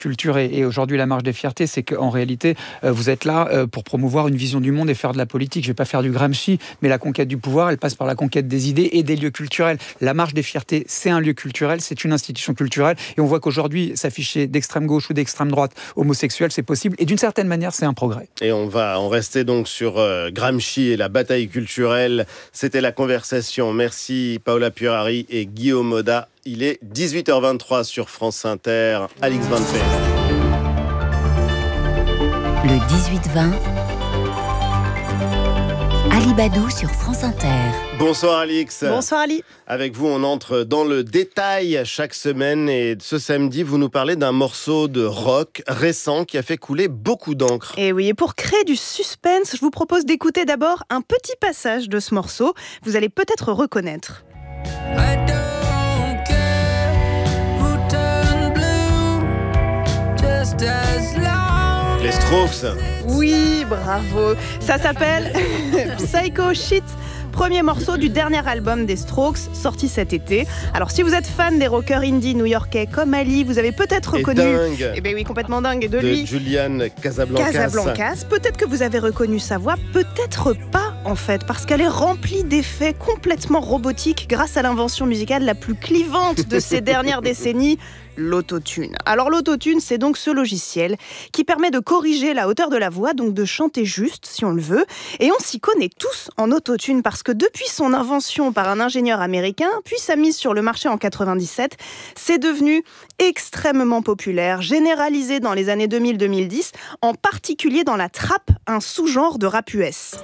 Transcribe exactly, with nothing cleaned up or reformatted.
culture et, et aujourd'hui la marche des fiertés, c'est qu'en réalité, euh, vous êtes là euh, pour promouvoir une vision du monde et faire de la politique. Je ne vais pas faire du Gramsci, mais la conquête du pouvoir, elle passe par la conquête des idées et des lieux culturels. La marche des fiertés, c'est un lieu culturel, c'est une institution culturelle. Et on voit qu'aujourd'hui, s'afficher d'extrême gauche ou d'extrême droite homosexuelle, c'est possible. Et d'une certaine manière, c'est un progrès. Et on va en rester donc sur euh, Gramsci et la bataille culturelle. C'était la conversation. Merci Paola Purari et Guillaume Moda. Il est dix-huit heures vingt-trois sur France Inter. Alix Van Pelt. Le dix-huit vingt. Ali Badou sur France Inter. Bonsoir Alix. Bonsoir Ali. Avec vous, on entre dans le détail chaque semaine et ce samedi, vous nous parlez d'un morceau de rock récent qui a fait couler beaucoup d'encre. Et oui, et pour créer du suspense, je vous propose d'écouter d'abord un petit passage de ce morceau. Vous allez peut-être reconnaître. I don't care who turn blue, just as long. Les Strokes. Oui, bravo. Ça s'appelle Psycho Shit. Premier morceau du dernier album des Strokes, sorti cet été. Alors, si vous êtes fan des rockers indie new-yorkais comme Ali, vous avez peut-être reconnu... dingue. Eh bien oui, complètement dingue. De, De lui, Julian Casablancas. Casablancas. Peut-être que vous avez reconnu sa voix, peut-être pas, en fait, parce qu'elle est remplie d'effets complètement robotiques grâce à l'invention musicale la plus clivante de ces dernières décennies, l'autotune. Alors l'autotune, c'est donc ce logiciel qui permet de corriger la hauteur de la voix, donc de chanter juste si on le veut. Et on s'y connaît tous en autotune parce que depuis son invention par un ingénieur américain, puis sa mise sur le marché en quatre-vingt-dix-sept, c'est devenu extrêmement populaire, généralisé dans les années deux mille à deux mille dix, en particulier dans la trap, un sous-genre de rap U S.